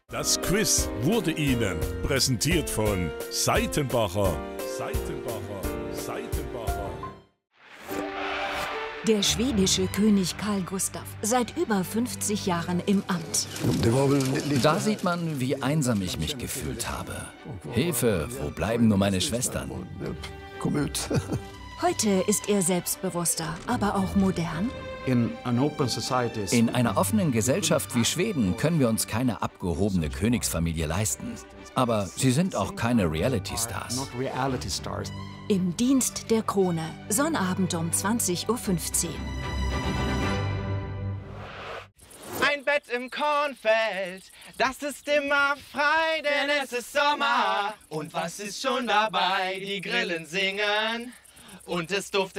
Das Quiz wurde Ihnen präsentiert von Seitenbacher. Der schwedische König Carl Gustaf, seit über 50 Jahren im Amt. Da sieht man, wie einsam ich mich gefühlt habe. Hilfe, wo bleiben nur meine Schwestern? Heute ist er selbstbewusster, aber auch modern. In einer offenen Gesellschaft wie Schweden können wir uns keine abgehobene Königsfamilie leisten. Aber sie sind auch keine Reality-Stars. Im Dienst der Krone, Sonnabend um 20:15 Uhr. Ein Bett im Kornfeld, das ist immer frei, denn es ist Sommer. Und was ist schon dabei? Die Grillen singen und es duftet